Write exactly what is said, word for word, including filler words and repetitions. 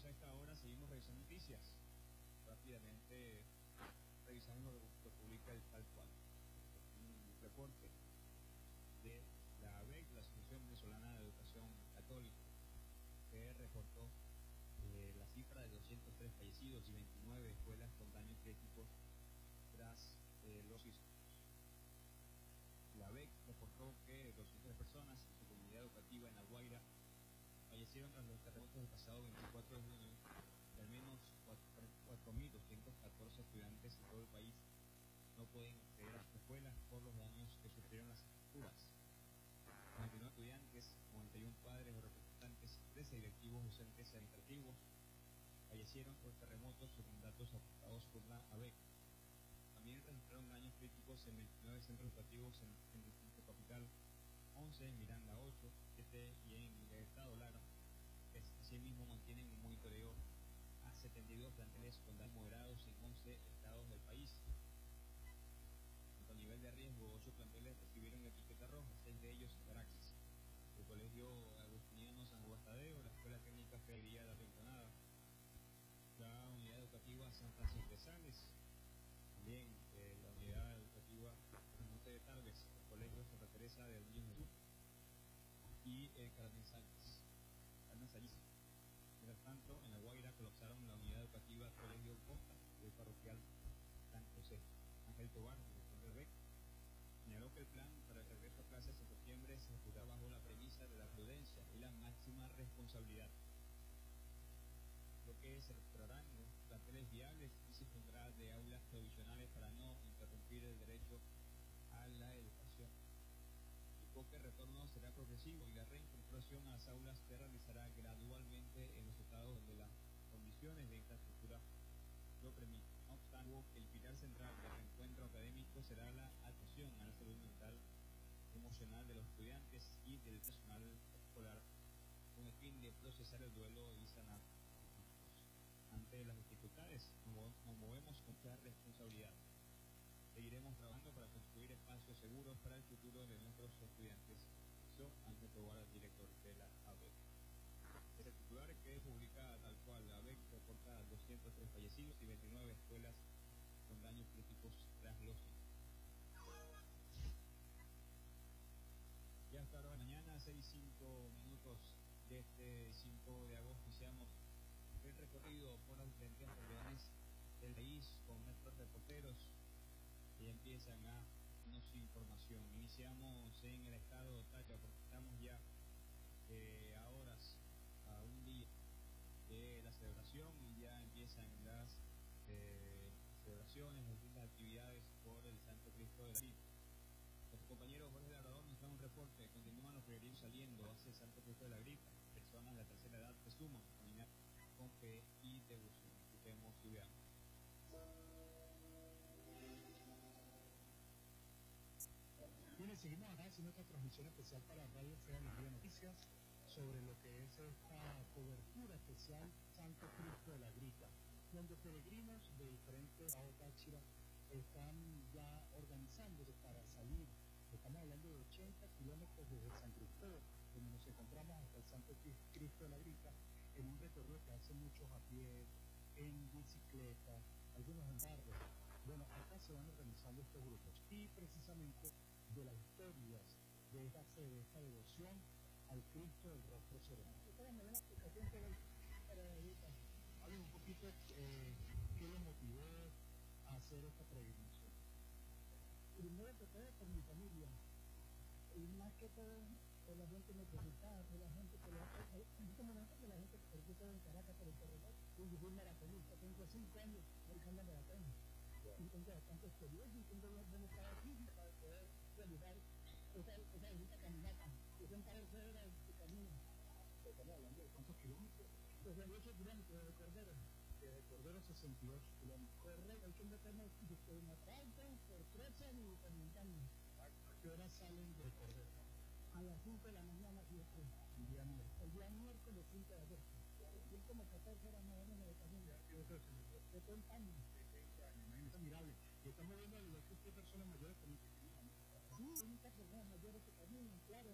a esta hora seguimos revisando noticias. Rápidamente revisamos lo que publica el tal cual. Un reporte de la A B E C, la Asociación Venezolana de Educación Católica, que reportó eh, la cifra de doscientos tres fallecidos y veintinueve escuelas con daños críticos tras eh, los sismos. La A B E C reportó que doscientas tres personas en su comunidad educativa en La Guaira fallecieron tras los terremotos del pasado veinticuatro de junio y al menos cuatro mil doscientos catorce estudiantes en todo el país no pueden acceder a las escuelas por los daños que sufrieron las estructuras. noventa y nueve estudiantes, noventa y uno padres o representantes, trece directivos docentes y administrativos fallecieron por terremotos según datos aportados por la A B E C. También registraron daños críticos en veintinueve centros educativos en, en el distrito capital, once en Miranda ocho, siete y en el estado Lara. Asimismo mantienen un monitoreo a setenta y dos planteles con daños moderados en once estados del país. A nivel de riesgo, ocho planteles recibieron etiqueta roja, seis de ellos en Caracas. El Colegio Agustiniano San Juan Tadeo, la Escuela Técnica Federal de La Rinconada, la Unidad Educativa San Francisco de Sales, también eh, la Unidad Educativa Monte de Tarbes, el Colegio Santa Teresa del Niño Jesús y el Carmen Sánchez. Carmen Sánchez. Mientras tanto, en La Guaira colapsaron la Unidad Educativa Colegio Costa del Parroquial San José. Ángel Tobar, director del B E C, señaló que el plan para el regreso a clases en septiembre se ejecutará bajo la premisa de la prudencia y la máxima responsabilidad, lo que se recuperarán los planteles viables y se dispondrá de aulas provisionales para no interrumpir el derecho a la educación. Indicó que el retorno será progresivo y la reincorporación a las aulas se realizará gradualmente en los estados donde las condiciones de infraestructura lo permiten. No obstante, el pilar central del reencuentro académico será la atención a la salud mental y emocional de los estudiantes y del personal escolar, con el fin de procesar el duelo y sanar. Ante las dificultades, nos movemos con mucha responsabilidad. Seguiremos trabajando para construir espacios seguros para el futuro de nuestros estudiantes. Eso antes de probar al director de la A B E C. El titular que publica tal cual, la A B E C reporta doscientos tres fallecidos y veintinueve escuelas con daños críticos tras los sismos. Ya hasta ahora mañana, seis y cinco minutos de este cinco de agosto, iniciamos el recorrido por las diferentes regiones del país con nuestros reporteros que empiezan a darnos información. Iniciamos en el estado de Táchira porque estamos ya eh, a horas, a un día de la celebración y ya empiezan las eh, celebraciones, las distintas actividades por el Santo Cristo de la Grita. Nuestro compañero Jorge Labrador nos da un reporte. Continúan los peregrinos saliendo hacia el Santo Cristo de la Grita. Personas de la tercera edad que suman caminar con fe y devoción. Escuchemos y veamos. Bien, seguimos acá haciendo esta transmisión especial para Radio Fe Alegría Noticias sobre lo que es esta cobertura especial Santo Cristo de la Grita, donde peregrinos de diferentes estados de Táchira están ya organizándose para salir. Estamos hablando de ochenta kilómetros desde San Cristóbal, donde nos encontramos hasta el Santo Cristo de la Grita, en un recorrido que hacen muchos a pie, en bicicleta, algunos en carro. Bueno, acá se van organizando estos grupos y precisamente de las historias de esta fe, de esta devoción al Cristo del Rostro Sereno. Hablen un poquito eh, qué lo motivó a hacer esta peregrinación. Primero que todo por mi familia, y más que todo por la gente necesitada, por la gente que lo hace, en este momento por la gente que percute en Caracas por el corredor. Yo soy maratonista, tengo cinco años realizando maratón. Y tengo bastante experiencia y tengo buena estado física para poder realizar esa, esa, esa caminata, que son para hacer el camino. Estamos hablando de cuántos kilómetros. sesenta y ocho kilómetros de Cordero. De Cordero sesenta y ocho kilómetros. Correcto, hay que meternos en asfalto, por trece y por montaña. ¿A qué hora salen de Cordero? A las cinco de la mañana, siempre. El día miércoles. El día miércoles cinco de agosto. Son como catorce horas más o menos de camino. De treinta años. De treinta años, imagínate, admirable. Y estamos viendo a lo que usted personas mayores también que caminan. Sí, hay muchas personas mayores que caminan, claro.